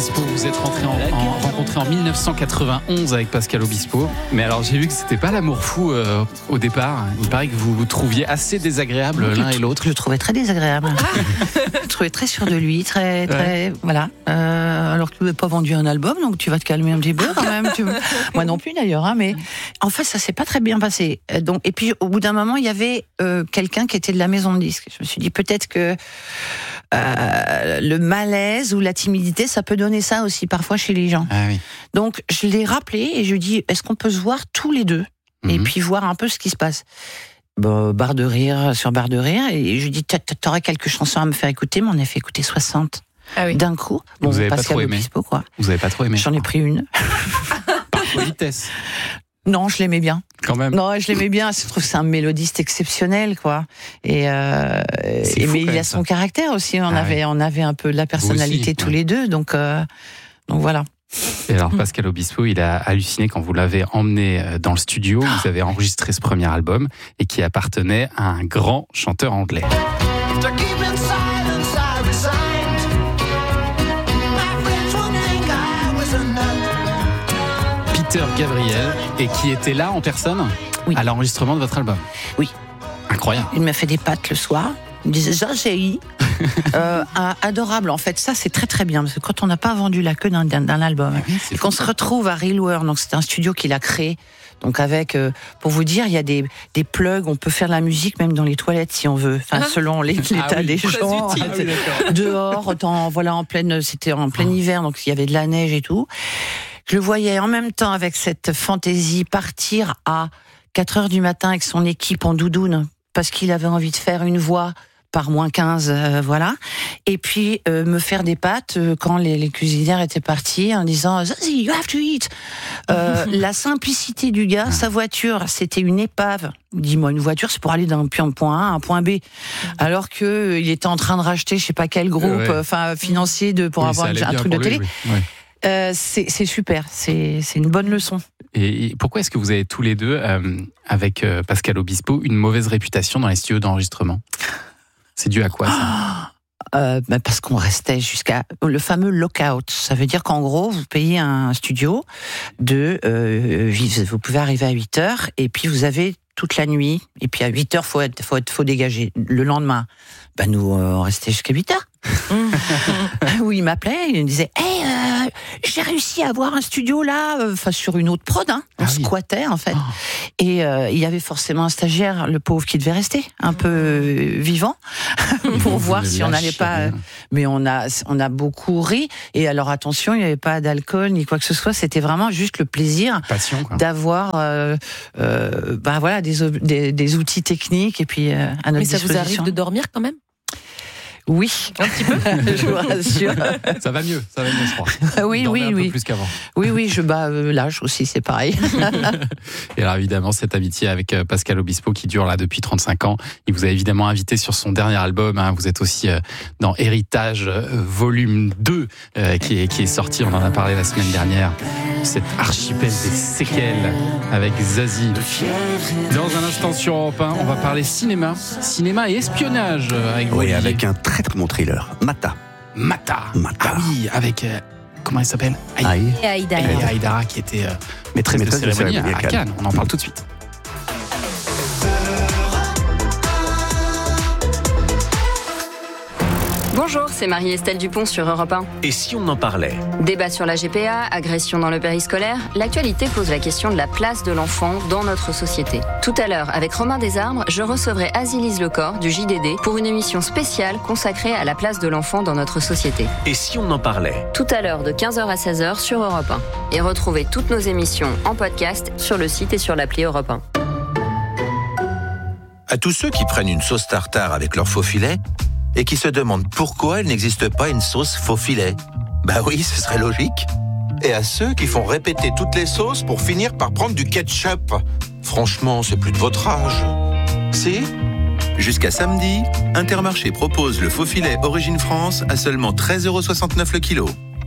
Obispo. Vous êtes rencontrés en 1991 avec Pascal Obispo. Mais alors j'ai vu que c'était pas l'amour fou au départ. Il paraît que vous vous trouviez assez désagréables l'un et l'autre. Je le trouvais très désagréable. Je le trouvais très sûr de lui, très voilà. Alors que tu n'avais pas vendu un album, donc tu vas te calmer un petit peu quand même. Moi non plus d'ailleurs, hein, mais en fait ça s'est pas très bien passé. Donc et puis au bout d'un moment il y avait quelqu'un qui était de la maison de disques. Je me suis dit peut-être que le malaise ou la timidité, ça peut donner ça aussi parfois chez les gens. Ah oui. Donc je l'ai rappelé et je lui ai dit est-ce qu'on peut se voir tous les deux et puis voir un peu ce qui se passe. Barre de rire sur barre de rire, et je lui dis t'aurais quelques chansons à me faire écouter, mais on a fait écouter 60 d'un coup. Vous avez pas trop aimé. Obispo, quoi. Vous avez pas trop aimé. J'en ai pris une. Par politesse. Non, je l'aimais bien. Quand même. Non, je l'aimais bien. Je trouve que c'est un mélodiste exceptionnel, quoi. Mais il a son caractère aussi. On avait un peu de la personnalité aussi, tous les deux, donc voilà. Et alors Pascal Obispo, il a halluciné quand vous l'avez emmené dans le studio. Vous avez enregistré ce premier album et qui appartenait à un grand chanteur anglais. Peter Gabriel, et qui était là en personne à l'enregistrement de votre album. Oui. Incroyable. Il m'a fait des pâtes le soir. Il me disait Jean-Géry. Adorable. En fait, ça c'est très très bien parce que quand on n'a pas vendu la queue d'un album et qu'on se retrouve à Reelware, donc c'est un studio qu'il a créé. Donc avec, pour vous dire, il y a des plugs, on peut faire de la musique même dans les toilettes si on veut, enfin selon l'état des gens. Dehors, c'était en plein hiver, donc il y avait de la neige et tout. Je le voyais en même temps avec cette fantaisie partir à 4h du matin avec son équipe en doudoune parce qu'il avait envie de faire une voix par -15, voilà. Et puis me faire des pâtes quand les cuisinières étaient parties en disant Zazie, you have to eat. La simplicité du gars, sa voiture, c'était une épave. Dis-moi, une voiture, c'est pour aller d'un point A à un point B. Alors que il était en train de racheter, je sais pas quel groupe, financier pour avoir un truc de télé. C'est super, c'est une bonne leçon. Et pourquoi est-ce que vous avez tous les deux, avec Pascal Obispo, une mauvaise réputation dans les studios d'enregistrement ? C'est dû à quoi ça ? Parce qu'on restait jusqu'à le fameux lockout. Ça veut dire qu'en gros, vous payez un studio vous pouvez arriver à 8h et puis vous avez toute la nuit. Et puis à 8h, faut dégager. Le lendemain, nous, on restait jusqu'à 8h. Oui, il m'appelait, il me disait j'ai réussi à avoir un studio là, sur une autre prod, on squattait en fait. Et il y avait forcément un stagiaire, le pauvre, qui devait rester un peu vivant pour voir si on n'allait pas. Mais on a beaucoup ri. Et alors attention, il n'y avait pas d'alcool ni quoi que ce soit. C'était vraiment juste le plaisir d'avoir des outils techniques et puis à notre disposition. Mais ça vous arrive de dormir quand même ? Oui, un petit peu, je vous rassure. Ça va mieux, je crois. Oui. Un peu plus qu'avant. Oui, l'âge aussi, c'est pareil. Et alors évidemment, cette amitié avec Pascal Obispo qui dure là depuis 35 ans. Il vous a évidemment invité sur son dernier album. Vous êtes aussi dans Héritage volume 2 qui est sorti, on en a parlé la semaine dernière. Cet archipel des séquelles avec Zazie. Dans un instant sur Europe 1, on va parler cinéma et espionnage avec vous. Oui, avec un très très bon thriller, Mata. Ah oui, avec comment elle s'appelle Aïda Haïdara qui était maîtresse de cérémonie à Cannes. On en parle tout de suite. Bonjour, c'est Marie-Estelle Dupont sur Europe 1. Et si on en parlait ? Débat sur la GPA, agression dans le périscolaire, l'actualité pose la question de la place de l'enfant dans notre société. Tout à l'heure, avec Romain Desarbres, je recevrai Azilise Lecor du JDD pour une émission spéciale consacrée à la place de l'enfant dans notre société. Et si on en parlait ? Tout à l'heure de 15h à 16h sur Europe 1. Et retrouvez toutes nos émissions en podcast sur le site et sur l'appli Europe 1. À tous ceux qui prennent une sauce tartare avec leur faux filet et qui se demandent pourquoi il n'existe pas une sauce faux filet. Oui, ce serait logique. Et à ceux qui font répéter toutes les sauces pour finir par prendre du ketchup. Franchement, c'est plus de votre âge. Si ? Jusqu'à samedi, Intermarché propose le faux filet Origine France à seulement 13,69 € le kilo.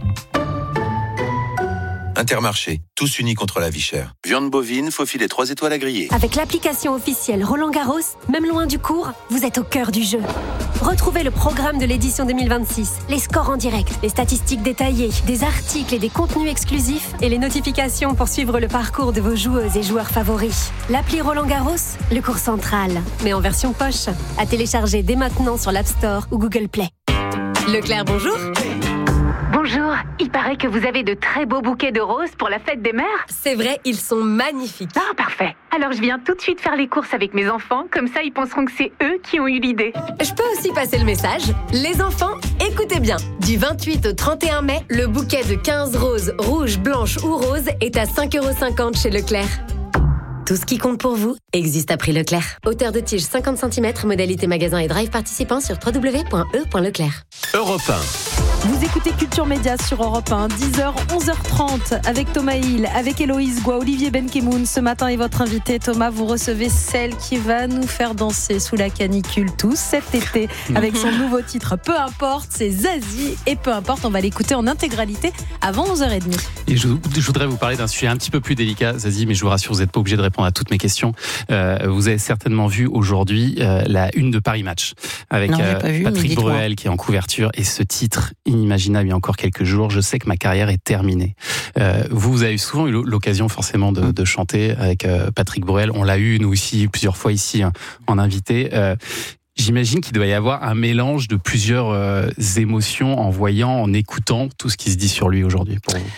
Intermarché, tous unis contre la vie chère. Viande bovine, faux filet 3 étoiles à griller. Avec l'application officielle Roland Garros, même loin du cours, vous êtes au cœur du jeu. Retrouvez le programme de l'édition 2026, les scores en direct, les statistiques détaillées, des articles et des contenus exclusifs et les notifications pour suivre le parcours de vos joueuses et joueurs favoris. L'appli Roland-Garros, le cours central, mais en version poche, à télécharger dès maintenant sur l'App Store ou Google Play. Leclerc, bonjour. Bonjour, il paraît que vous avez de très beaux bouquets de roses pour la fête des mères. C'est vrai, ils sont magnifiques. Ah, parfait. Alors je viens tout de suite faire les courses avec mes enfants, comme ça ils penseront que c'est eux qui ont eu l'idée. Je peux aussi passer le message. Les enfants, écoutez bien. Du 28 au 31 mai, le bouquet de 15 roses, rouges, blanches ou roses est à 5,50 € chez Leclerc. Tout ce qui compte pour vous existe à prix Leclerc. Hauteur de tige 50 cm, modalité magasin et drive participant sur www.e.leclerc. Europe 1. Vous écoutez Culture Média sur Europe 1, 10h, 11h30, avec Thomas Hill, avec Héloïse Goua, Olivier Benkemoun. Ce matin est votre invité. Thomas, vous recevez celle qui va nous faire danser sous la canicule tous cet été, avec son nouveau titre Peu importe, c'est Zazie. Et peu importe, on va l'écouter en intégralité avant 11h30. Et je voudrais vous parler d'un sujet un petit peu plus délicat, Zazie, mais je vous rassure, vous n'êtes pas obligé de répondre à toutes mes questions. Vous avez certainement vu aujourd'hui la une de Paris Match, avec Patrick Bruel qui est en couverture, et ce titre inimaginable il y a encore quelques jours, je sais que ma carrière est terminée. Vous avez souvent eu l'occasion forcément de chanter avec Patrick Bruel. On l'a eu nous aussi plusieurs fois ici en invité. J'imagine qu'il doit y avoir un mélange de plusieurs émotions en voyant, en écoutant tout ce qui se dit sur lui aujourd'hui pour vous.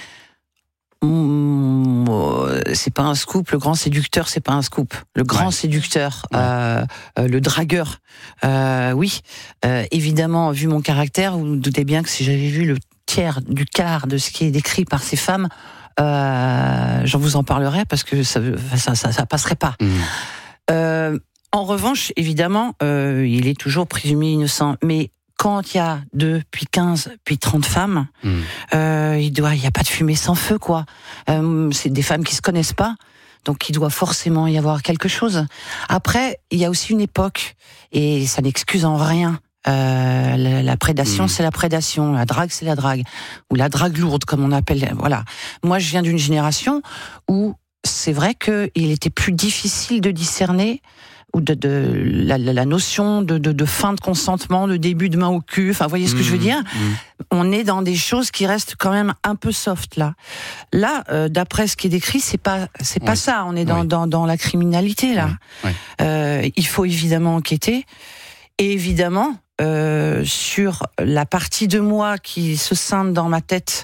C'est pas un scoop, le grand séducteur, c'est pas un scoop. Le grand séducteur, le dragueur, oui. Évidemment, vu mon caractère, vous vous doutez bien que si j'avais vu le tiers du quart de ce qui est décrit par ces femmes, j'en vous en parlerais parce que ça passerait pas. En revanche, évidemment, il est toujours présumé innocent, mais quand il y a 2, puis 15, puis 30 femmes, il y a pas de fumée sans feu, quoi. C'est des femmes qui se connaissent pas, donc il doit forcément y avoir quelque chose. Après, il y a aussi une époque, et ça n'excuse en rien. La prédation, c'est la prédation. La drague, c'est la drague. Ou la drague lourde, comme on appelle. Voilà. Moi, je viens d'une génération où c'est vrai qu'il était plus difficile de discerner ou la notion de fin de consentement, de début de main au cul, enfin, vous voyez ce que je veux dire ? On est dans des choses qui restent quand même un peu soft, là. Là, d'après ce qui est décrit, c'est pas ça, on est dans la criminalité, là. Il faut évidemment enquêter, et évidemment, sur la partie de moi qui se scinde dans ma tête,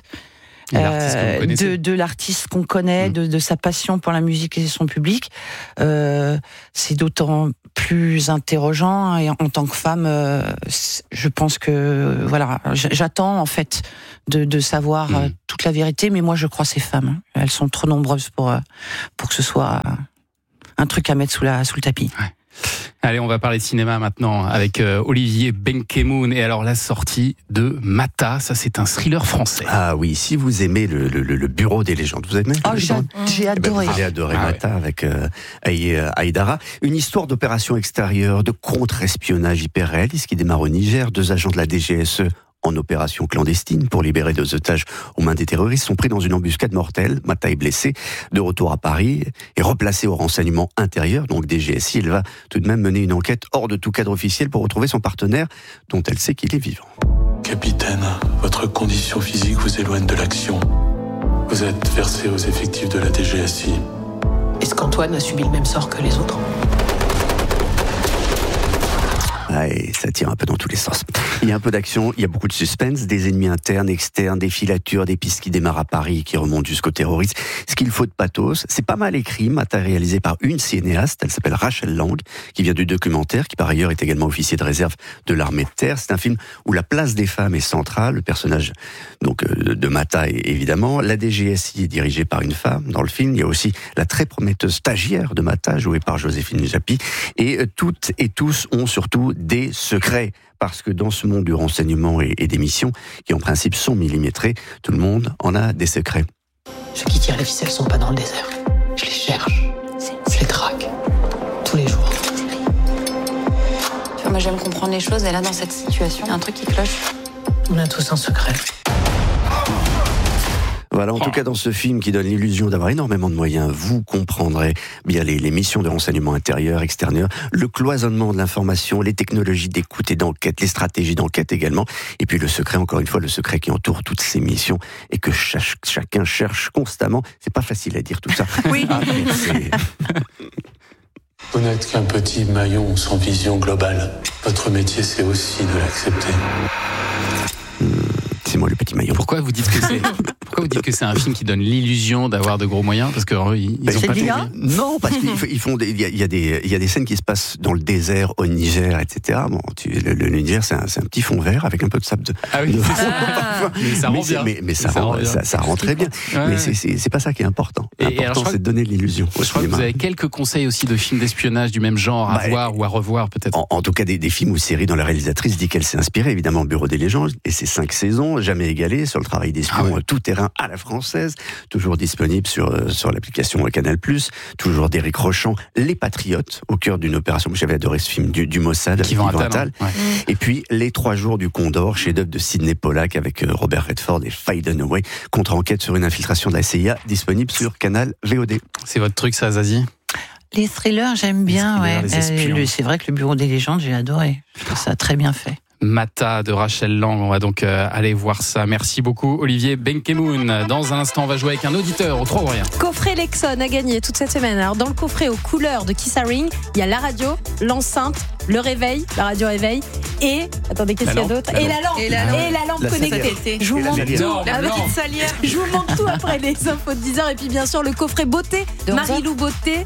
de l'artiste qu'on connaît, de sa passion pour la musique et son public, c'est d'autant plus interrogeant. Et en tant que femme, je pense que voilà, j'attends en fait de savoir toute la vérité. Mais moi, je crois ces femmes. Elles sont trop nombreuses pour que ce soit un truc à mettre sous le tapis. Ouais. Allez, on va parler cinéma maintenant avec Olivier Benkemoun. Et alors, la sortie de Mata, ça c'est un thriller français. Ah oui, si vous aimez le Bureau des légendes, vous aimez j'ai adoré. Vous allez adorer Mata avec Aïdara. Une histoire d'opération extérieure, de contre-espionnage hyper réaliste qui démarre au Niger. 2 agents de la DGSE en opération clandestine pour libérer 2 otages aux mains des terroristes sont pris dans une embuscade mortelle. Mata est blessé, de retour à Paris, et replacé au renseignement intérieur, donc DGSI. Elle va tout de même mener une enquête hors de tout cadre officiel pour retrouver son partenaire, dont elle sait qu'il est vivant. Capitaine, votre condition physique vous éloigne de l'action. Vous êtes versé aux effectifs de la DGSI. Est-ce qu'Antoine a subi le même sort que les autres ? Et ça tire un peu dans tous les sens. Il y a un peu d'action, il y a beaucoup de suspense, des ennemis internes, externes, des filatures, des pistes qui démarrent à Paris et qui remontent jusqu'au terrorisme. Ce qu'il faut de pathos, c'est pas mal écrit, réalisé par une cinéaste, elle s'appelle Rachel Lang, qui vient du documentaire, qui par ailleurs est également officier de réserve de l'armée de terre. C'est un film où la place des femmes est centrale, le personnage donc de Mata évidemment. La DGSI est dirigée par une femme dans le film. Il y a aussi la très prometteuse stagiaire de Mata, jouée par Joséphine Japy. Et toutes et tous ont surtout des secrets, parce que dans ce monde du renseignement et des missions, qui en principe sont millimétrés, tout le monde en a des secrets. Ceux qui tirent les ficelles sont pas dans le désert. Je les cherche, je les traque, tous les jours. Tu vois, moi j'aime comprendre les choses, et là dans cette situation, il y a un truc qui cloche. On a tous un secret. Voilà, en tout cas dans ce film qui donne l'illusion d'avoir énormément de moyens, vous comprendrez bien les missions de renseignement intérieur, extérieur, le cloisonnement de l'information, les technologies d'écoute et d'enquête, les stratégies d'enquête également, et puis le secret, encore une fois, le secret qui entoure toutes ces missions et que chacun cherche constamment. C'est pas facile à dire tout ça. Oui. Vous n'êtes qu'un petit maillon sans vision globale. Votre métier, c'est aussi de l'accepter. C'est moi le petit maillon. Pourquoi vous dites que c'est un film qui donne l'illusion d'avoir de gros moyens? Parce que ils ont pas de... Non, parce qu'ils font il y a des scènes qui se passent dans le désert au Niger, etc. Bon, le Niger, c'est un petit fond vert avec un peu de sable de. Ah oui. Mais ça rend bien. Mais ça rend très bien. Ouais. Mais c'est pas ça qui est important. L'important, c'est de donner l'illusion. Je crois que vous avez quelques conseils aussi de films d'espionnage du même genre à voir ou à revoir peut-être. En tout cas, des films ou séries dont la réalisatrice dit qu'elle s'est inspirée, évidemment, Bureau des légendes et ses 5 saisons, jamais égalées sur le travail d'espion tout terrain à la française, toujours disponible sur l'application Canal+, toujours d'Éric Rochant, Les Patriotes, au cœur d'une opération, j'avais adoré ce film du Mossad, avec Yvan Attal. Et puis Les 3 jours du Condor, chef-d'œuvre de Sidney Pollack avec Robert Redford et Faye Dunaway, contre-enquête sur une infiltration de la CIA, disponible sur Canal VOD. C'est votre truc ça, Zazie? Les thrillers, j'aime bien, c'est vrai que le Bureau des légendes, j'ai adoré. Je trouve ça très bien fait. Mata de Rachel Lang, on va donc aller voir ça. Merci beaucoup Olivier Benkemoun. Dans un instant, on va jouer avec un auditeur au 3 ou rien. Coffret Lexon à gagner toute cette semaine. Alors dans le coffret aux couleurs de Kiss Haring, il y a la radio, l'enceinte, le réveil, la radio réveil et attendez, qu'est-ce qu'il y a d'autre? Et la lampe connectée. Je vous montre tout. La petite salière. Je vous montre tout après les infos de 10h et puis bien sûr le coffret beauté, Marie-Lou Beauté.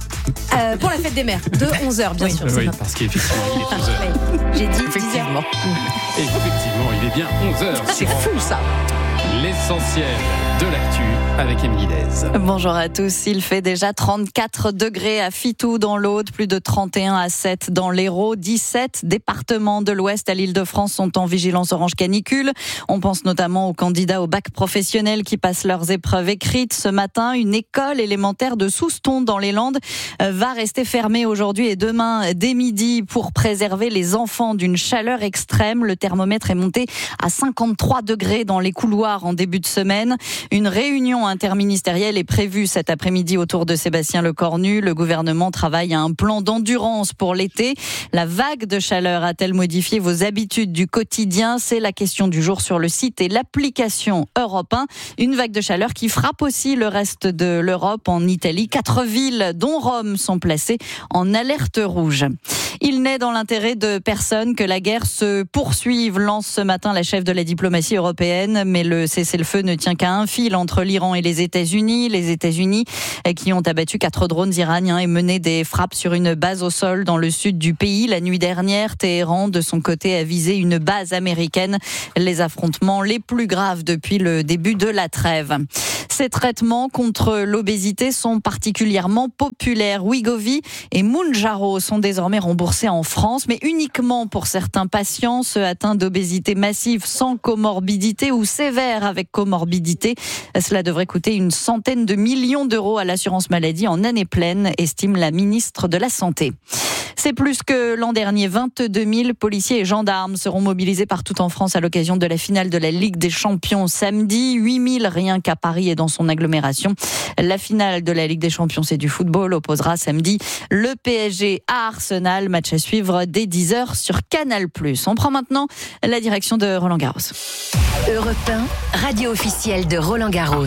Pour la fête des mères, de 11h bien sûr. Oui, parce qu'effectivement, il est 11h. J'ai dit 10h. Effectivement, il est bien 11h. C'est fou ça. L'essentiel de l'actu avec Émilie Dez. Bonjour à tous. Il fait déjà 34 degrés à Fitou dans l'Aude, plus de 31 à 7 dans l'Hérault. 17 départements de l'Ouest à l'Île-de-France sont en vigilance orange canicule. On pense notamment aux candidats au bac professionnel qui passent leurs épreuves écrites. Ce matin, une école élémentaire de Souston dans les Landes va rester fermée aujourd'hui et demain dès midi pour préserver les enfants d'une chaleur extrême. Le thermomètre est monté à 53 degrés dans les couloirs en début de semaine. Une réunion interministérielle est prévue cet après-midi autour de Sébastien Lecornu. Le gouvernement travaille à un plan d'endurance pour l'été. La vague de chaleur a-t-elle modifié vos habitudes du quotidien? C'est la question du jour sur le site et l'application Europe 1. Une vague de chaleur qui frappe aussi le reste de l'Europe. En Italie, 4 villes, dont Rome, sont placées en alerte rouge. Il n'est dans l'intérêt de personne que la guerre se poursuive, lance ce matin la chef de la diplomatie européenne. Mais le cessez-le-feu ne tient qu'à un fil entre l'Iran et les États-Unis. Les États-Unis qui ont abattu 4 drones iraniens et mené des frappes sur une base au sol dans le sud du pays. La nuit dernière, Téhéran, de son côté, a visé une base américaine. Les affrontements les plus graves depuis le début de la trêve. Ces traitements contre l'obésité sont particulièrement populaires. Wegovy et Mounjaro sont désormais remboursés en France, mais uniquement pour certains patients, ceux atteints d'obésité massive sans comorbidité ou sévère avec comorbidité. Cela devrait coûter une centaine de millions d'euros à l'assurance maladie en année pleine, estime la ministre de la Santé. C'est plus que l'an dernier. 22 000 policiers et gendarmes seront mobilisés partout en France à l'occasion de la finale de la Ligue des Champions samedi. 8 000 rien qu'à Paris et dans son agglomération. La finale de la Ligue des Champions, c'est du football, opposera samedi le PSG à Arsenal. Match à suivre dès 10h sur Canal+. On prend maintenant la direction de Roland Garros. Europe 1, radio officielle de Roland Garros.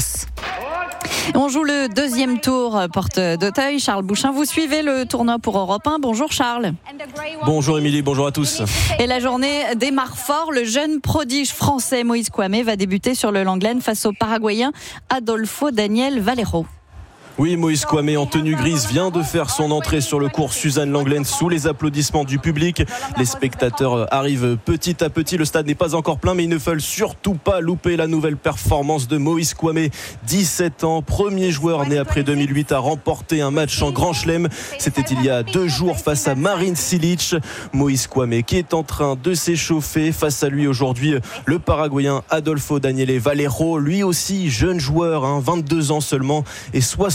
On joue le deuxième tour, porte d'Auteuil. Charles Bouchin, vous suivez le tournoi pour Europe 1. Bonjour Charles. Bonjour Émilie, bonjour à tous. Et la journée démarre fort. Le jeune prodige français Moïse Kouamé va débuter sur le Langlaine face au Paraguayen Adolfo Daniel Valero. Oui, Moïse Kouamé en tenue grise vient de faire son entrée sur le cours Suzanne Langlaine sous les applaudissements du public. Les spectateurs arrivent petit à petit. Le stade n'est pas encore plein, mais il ne faut surtout pas louper la nouvelle performance de Moïse Kouamé. 17 ans, premier joueur né après 2008 à remporter un match en Grand Chelem. C'était il y a 2 jours face à Marin Cilic. Moïse Kouamé qui est en train de s'échauffer. Face à lui aujourd'hui, le Paraguayen Adolfo Daniel Valero. Lui aussi, jeune joueur, 22 ans seulement et 60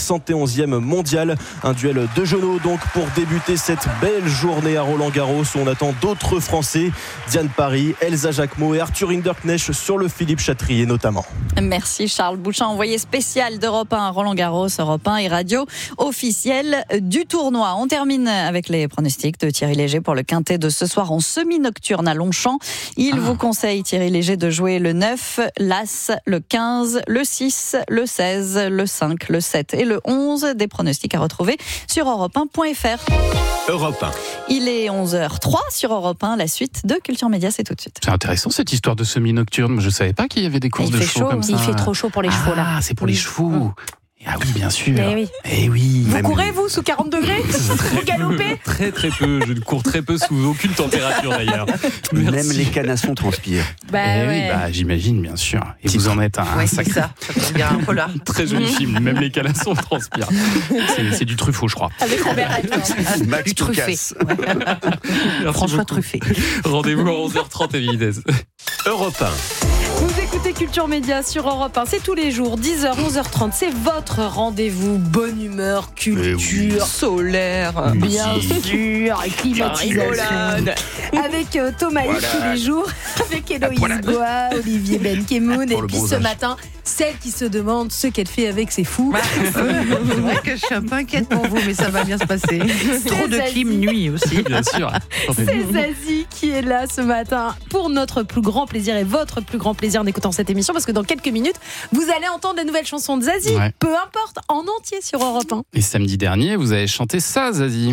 71e mondial. Un duel de genoux donc pour débuter cette belle journée à Roland-Garros où on attend d'autres Français, Diane Paris, Elsa Jacquemot et Arthur Hinderknecht sur le Philippe Chatrier notamment. Merci Charles Bouchin, envoyé spécial d'Europe 1 à Roland-Garros, Europe 1 et radio officielle du tournoi. On termine avec les pronostics de Thierry Léger pour le quintet de ce soir en semi-nocturne à Longchamp. Il vous conseille, Thierry Léger, de jouer le 9, l'As, le 15, le 6, le 16, le 5, le 7 et le 11. Des pronostics à retrouver sur europe1.fr. Europe 1. Il est 11h03 sur Europe 1. La suite de Culture Média, c'est tout de suite. C'est intéressant cette histoire de semi-nocturne. Je ne savais pas qu'il y avait des courses de chevaux comme ça. Il fait trop chaud pour les chevaux là. Ah, c'est pour les chevaux. Ah oui, bien sûr. Eh oui. Vous courez, vous, sous 40 degrés? Vous galopez? Très très peu. Je ne cours très peu sous aucune température d'ailleurs. Merci. Même les canassons transpirent. Oui, j'imagine, bien sûr. Et vous en êtes un sacré. Ça peut dire un peu là. Très joli film. Même les canassons transpirent. C'est du Truffaut, je crois. Avec Robert Max du Truffé. François Truffé. Rendez-vous à 11h30 évidemment. Europe 1. Vous écoutez Culture Média sur Europe 1, c'est tous les jours, 10h, 11h30, c'est votre rendez-vous, bonne humeur, culture, solaire, bien sûr, climatisation, avec Thomas Hill tous les jours, avec Héloïse Goua, Olivier Benkemoun, et puis ce matin, celle qui se demande ce qu'elle fait avec ses fous. C'est vrai que je suis un peu inquiète pour vous, mais ça va bien se passer. Trop de clim nuit aussi. Bien sûr. C'est Zazie qui est là ce matin pour notre plus grand plaisir et votre plus grand plaisir en écoutant cette émission, parce que dans quelques minutes, vous allez entendre la nouvelle chanson de Zazie, peu importe, en entier sur Europe 1. Et samedi dernier, vous avez chanté ça, Zazie.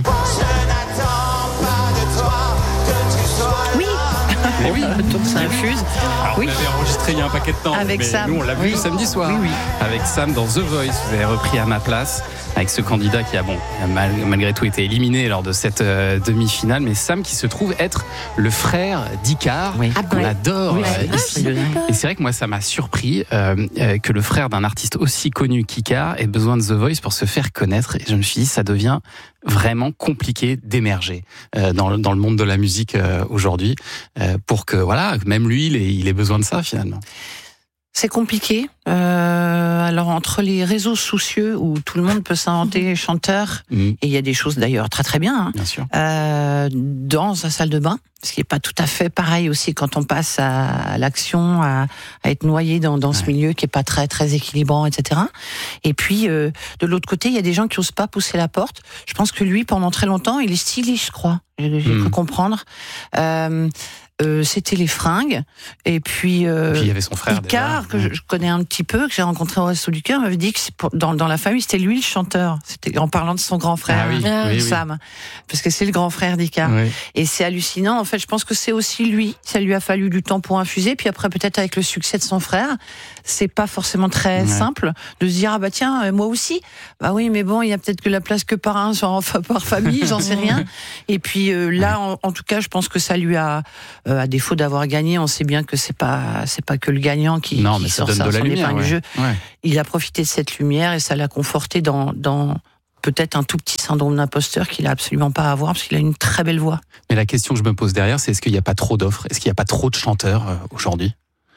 Oui. Mais oui. Donc ça infuse. Alors, oui. On l'avait enregistré il y a un paquet de temps. Avec mais Sam. Nous, on l'a vu samedi soir. Oui. Avec Sam dans The Voice. Vous avez repris à ma place avec ce candidat qui a malgré tout été éliminé lors de cette demi-finale. Mais Sam qui se trouve être le frère d'Icar, qu'on adore ici. Et c'est vrai que moi, ça m'a surpris que le frère d'un artiste aussi connu qu'Icar ait besoin de The Voice pour se faire connaître. Et je me suis dit, ça devient vraiment compliqué d'émerger dans le monde de la musique aujourd'hui pour que même lui il ait besoin de ça finalement. C'est compliqué. Alors entre les réseaux soucieux où tout le monde peut s'inventer chanteur, et il y a des choses d'ailleurs très très bien, bien sûr. Dans sa salle de bain, ce qui est pas tout à fait pareil aussi quand on passe à l'action, à être noyé dans ce milieu qui est pas très très équilibrant, etc. Et puis de l'autre côté, il y a des gens qui osent pas pousser la porte. Je pense que lui, pendant très longtemps, il est styliste, je crois. J'ai cru comprendre. C'était les fringues, et puis il y avait son frère Icar, que je connais un petit peu, que j'ai rencontré au Resto du Cœur, m'avait dit que dans la famille c'était lui le chanteur. C'était en parlant de son grand frère Sam, parce que c'est le grand frère d'Icar. Et c'est hallucinant. En fait, je pense que c'est aussi lui. Ça lui a fallu du temps pour infuser. Puis après, peut-être avec le succès de son frère, c'est pas forcément très simple de se dire tiens, moi aussi. Bah oui, mais bon, il y a peut-être que la place que par un, soit par famille, j'en sais rien. Et puis là, en tout cas, je pense que ça lui a à défaut d'avoir gagné, on sait bien que c'est pas que le gagnant qui sort ça, son épingle du jeu. Il a profité de cette lumière et ça l'a conforté dans peut-être un tout petit syndrome d'imposteur qu'il a absolument pas à avoir parce qu'il a une très belle voix. Mais la question que je me pose derrière, c'est est-ce qu'il n'y a pas trop d'offres? Est-ce qu'il n'y a pas trop de chanteurs aujourd'hui?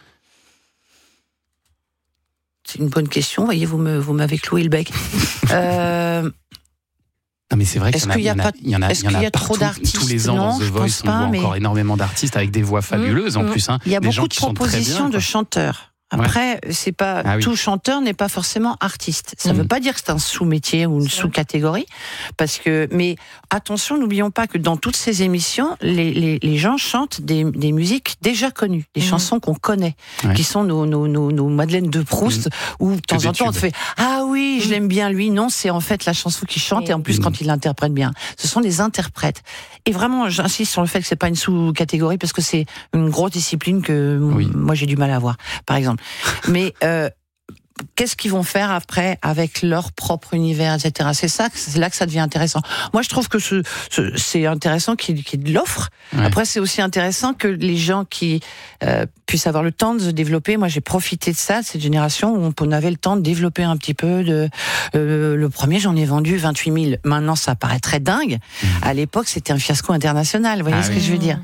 C'est une bonne question. Voyez, vous m'avez cloué le bec. Non mais c'est vrai qu'il y en a trop d'artistes? Tous les ans dans The Voice, on voit encore énormément d'artistes avec des voix fabuleuses en plus. Il y a beaucoup de propositions de chanteurs. Après, c'est pas tout chanteur n'est pas forcément artiste. Ça veut pas dire que c'est un sous-métier ou une sous-catégorie, parce que mais attention, n'oublions pas que dans toutes ces émissions, les gens chantent des musiques déjà connues, des chansons qu'on connaît, qui sont nos Madeleine de Proust, où de temps en temps on te fait je l'aime bien lui. Non, c'est en fait la chanson qu'il chante et en plus quand il l'interprète bien. Ce sont des interprètes. Et vraiment, j'insiste sur le fait que c'est pas une sous-catégorie parce que c'est une grosse discipline que moi j'ai du mal à voir, par exemple. Mais qu'est-ce qu'ils vont faire après avec leur propre univers, etc. C'est là que ça devient intéressant. Moi, je trouve que c'est intéressant qu'il y ait de l'offre. Après, c'est aussi intéressant que les gens qui puissent avoir le temps de se développer. Moi, j'ai profité de ça, de cette génération où on avait le temps de développer un petit peu. Le premier, j'en ai vendu 28 000. Maintenant, ça paraît très dingue. À l'époque, c'était un fiasco international. Vous voyez ce que je veux dire?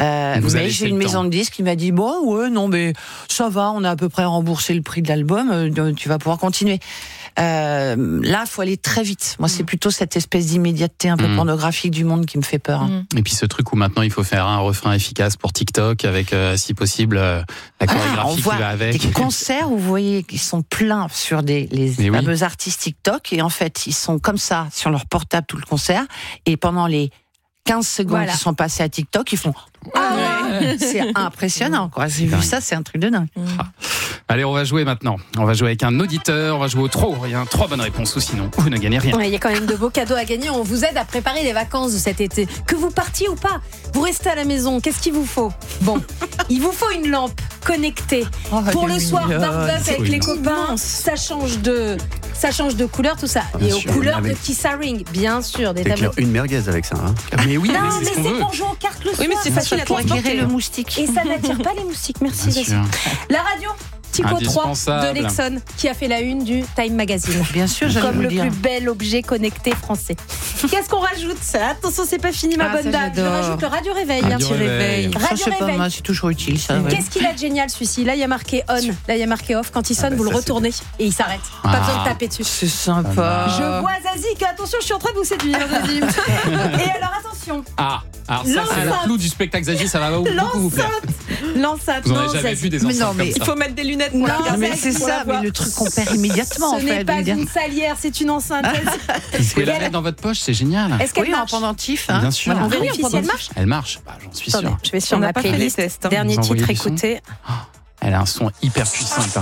Mais j'ai une maison de disques qui m'a dit non, mais ça va, on a à peu près remboursé le prix de l'album. tu vas pouvoir continuer. Là, faut aller très vite. Moi, c'est plutôt cette espèce d'immédiateté un peu pornographique du monde qui me fait peur. Et puis ce truc où maintenant il faut faire un refrain efficace pour TikTok avec, si possible, la chorégraphie qui va avec. Des concerts où vous voyez qu'ils sont pleins sur les fameux artistes TikTok, et en fait, ils sont comme ça sur leur portable tout le concert, et pendant les 15 secondes qui sont passées à TikTok, ils font c'est impressionnant, quoi. J'ai vu ça, c'est un truc de dingue. Allez, on va jouer maintenant. On va jouer avec un auditeur, on va jouer au trop. Il y a 3 bonnes réponses, ou sinon vous ne gagnez rien. Il y a quand même de beaux cadeaux à gagner. On vous aide à préparer les vacances de cet été. Que vous partiez ou pas, vous restez à la maison. Qu'est-ce qu'il vous faut ? Bon, il vous faut une lampe connectée pour le soir barbecue avec les copains. Ça change de couleur, tout ça. Et aux couleurs de Kissaring, bien sûr. Des tableaux. Une merguez avec ça. Hein. Mais oui, non, mais c'est pour jouer aux cartes le soir. Oui, mais c'est facile pour éclairer le moustique. Et ça n'attire pas les moustiques. Merci. La radio Typo 3 de Lexon, qui a fait la une du Time Magazine. Bien sûr, comme le plus bel objet connecté français. Qu'est-ce qu'on rajoute ? Attention, c'est pas fini, ma bonne dame. Je rajoute le radio réveil. Radio réveil. Radio réveil. C'est toujours utile, ça. Qu'est-ce qu'il a de génial, celui-ci ? Là, il y a marqué on. Là, il y a marqué off. Quand il sonne, vous le retournez et il s'arrête. Pas besoin de taper dessus. C'est sympa. Je vois Zazie que, attention, je suis en train de vous séduire, Zazie. Et alors, attention. Alors ça, c'est le clou du spectacle, Zazie, ça va beaucoup vous plaire. L'enceinte. Vous n'en avez jamais vu des enceintes comme ça. Il faut mettre des lunettes pour la regarder. Mais c'est ça, mais le truc qu'on perd immédiatement. Ce n'est pas une salière, c'est une enceinte. Vous pouvez la mettre dans votre poche, c'est génial. Est-ce qu'elle marche en pendentif, hein. Bien sûr. On vérifie si elle marche. Elle marche, j'en suis sûr. Je vais sur ma playlist. Dernier titre, écoutez. Elle a un son hyper puissant. Ça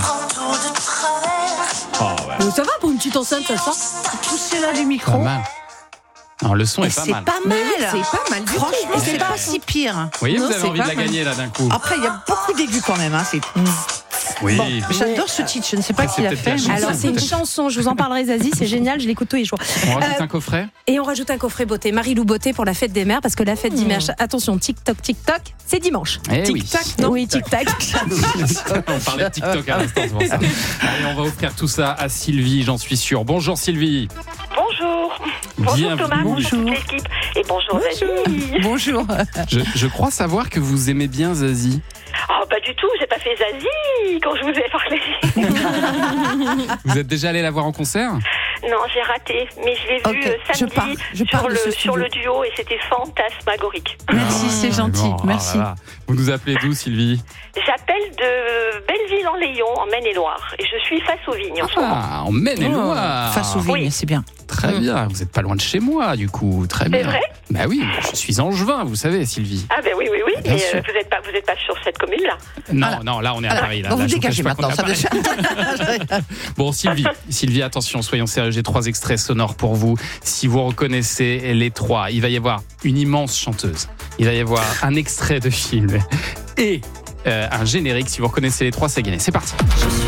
va pour une petite enceinte, ça sort. Pousser là du micro. Pas mal. Alors, le son est pas mal. C'est pas mal. C'est pas mal. Franchement, c'est pas si pire. Vous voyez, vous avez envie de la gagner là d'un coup. Après, il y a beaucoup d'aigus quand même. Oui. Bon, j'adore ce titre, je ne sais pas qui l'a fait. Alors c'est une chanson, je vous en parlerai Zazie, c'est génial, je l'écoute tous les jours. On rajoute un coffret. Et on rajoute un coffret beauté, Marie-Lou Beauté pour la fête des mères, parce que la fête dimanche, attention, TikTok, c'est dimanche. Tic-tac, non ? Oui, tic-tac. On parlait de TikTok à l'instant, c'est pour ça. Allez, on va offrir tout ça à Sylvie, j'en suis sûr. Bonjour Sylvie. Bonjour. Bonjour Thomas, bonjour l'équipe. Et bonjour Zazie. Bonjour. Je crois savoir que vous aimez bien Zazie. Oh, pas du tout, j'ai pas fait Zazie quand je vous ai parlé. Vous êtes déjà allé la voir en concert ? Non, j'ai raté, mais je l'ai vu samedi sur le duo et c'était fantasmagorique. Merci, c'est gentil, merci. Vous nous appelez d'où Sylvie ? J'appelle de Belleville-en-Layon, en Maine-et-Loire. Et je suis face aux vignes en ce moment. En Maine-et-Loire. Face aux vignes, c'est bien. Très bien, vous n'êtes pas loin de chez moi, du coup, très bien. C'est vrai ? Bah oui, je suis angevin, vous savez, Sylvie. Ah ben oui, mais vous êtes pas sur cette commune-là. Non, là on est à Paris. Là, vous dégagez maintenant, ça déjà. Bon, Sylvie, attention, soyons sérieux, j'ai 3 extraits sonores pour vous. Si vous reconnaissez les 3, il va y avoir une immense chanteuse, il va y avoir un extrait de film et un générique. Si vous reconnaissez les 3, c'est gagné. C'est parti.